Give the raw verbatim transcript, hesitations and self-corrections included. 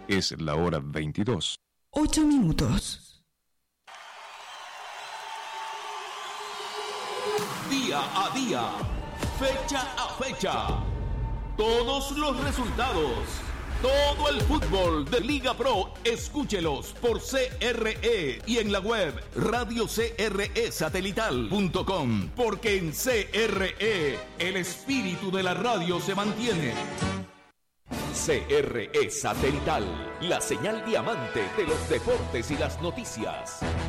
Es la hora veintidós. Ocho minutos. Día a día, fecha a fecha, todos los resultados, todo el fútbol de Liga Pro, escúchelos por C R E y en la web radio c r e satelital punto com, porque en C R E el espíritu de la radio se mantiene. C R E Satelital, la señal diamante de los deportes y las noticias.